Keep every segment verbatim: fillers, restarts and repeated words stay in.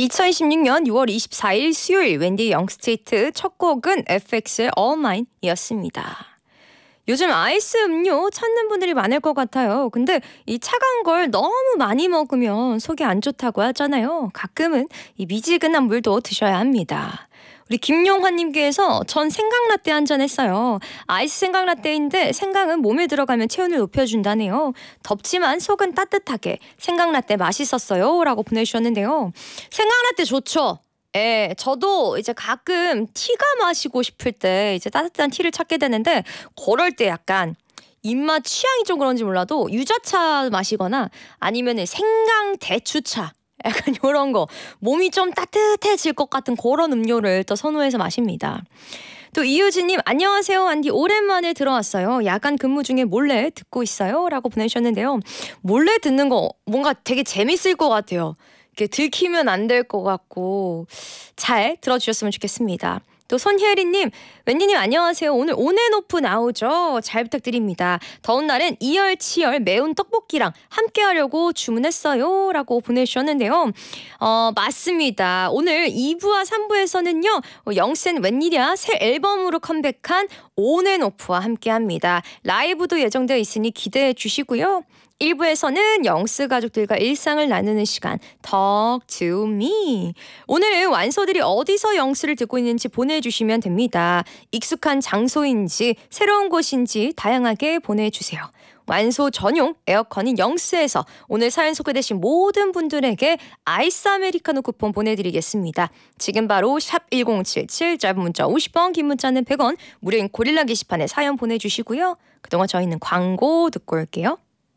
이천이십육 년 유월 이십사일 수요일 웬디 영스트리트 첫 곡은 에프엑스의 All Mine이었습니다. 요즘 아이스 음료 찾는 분들이 많을 것 같아요. 근데 이 차가운 걸 너무 많이 먹으면 속이 안 좋다고 하잖아요. 가끔은 이 미지근한 물도 드셔야 합니다. 우리 김용환님께서 전 생강라떼 한잔 했어요. 아이스 생강라떼인데 생강은 몸에 들어가면 체온을 높여준다네요. 덥지만 속은 따뜻하게 생강라떼 맛있었어요 라고 보내주셨는데요. 생강라떼 좋죠? 예, 저도 이제 가끔 티가 마시고 싶을 때 이제 따뜻한 티를 찾게 되는데 그럴 때 약간 입맛 취향이 좀 그런지 몰라도 유자차 마시거나 아니면 생강 대추차 약간 이런 거 몸이 좀 따뜻해질 것 같은 그런 음료를 또 선호해서 마십니다. 또 이유진님 안녕하세요 안디 오랜만에 들어왔어요. 야간 근무 중에 몰래 듣고 있어요 라고 보내주셨는데요. 몰래 듣는 거 뭔가 되게 재밌을 것 같아요. 이렇게 들키면 안 될 것 같고 잘 들어주셨으면 좋겠습니다. 또 손혜리님, 웬디님 안녕하세요. 오늘 온앤오프 나오죠? 잘 부탁드립니다. 더운 날엔 이열치열 매운 떡볶이랑 함께하려고 주문했어요 라고 보내주셨는데요. 어, 맞습니다. 오늘 이 부와 삼 부에서는요. 영센 웬일이야 새 앨범으로 컴백한 온앤오프와 함께합니다. 라이브도 예정되어 있으니 기대해 주시고요. 일 부에서는 영스 가족들과 일상을 나누는 시간 Talk to me. 오늘은 완소들이 어디서 영스를 듣고 있는지 보내주시면 됩니다. 익숙한 장소인지 새로운 곳인지 다양하게 보내주세요. 완소 전용 에어컨인 영스에서 오늘 사연 소개되신 모든 분들에게 아이스 아메리카노 쿠폰 보내드리겠습니다. 지금 바로 샵 일공칠칠 짧은 문자 오십 원 긴 문자는 백 원 무료인 고릴라 게시판에 사연 보내주시고요. 그동안 저희는 광고 듣고 올게요.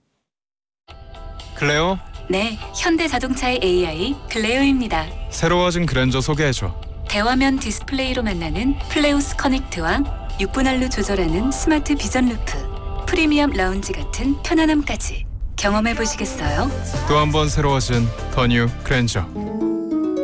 클레오? 네, 현대자동차의 에이아이 클레오입니다. 새로워진 그랜저 소개해줘. 대화면 디스플레이로 만나는 플레오스 커넥트와 육 분할로 조절하는 스마트 비전 루프, 프리미엄 라운지 같은 편안함까지 경험해보시겠어요? 또 한 번 새로워진 더 뉴 그랜저.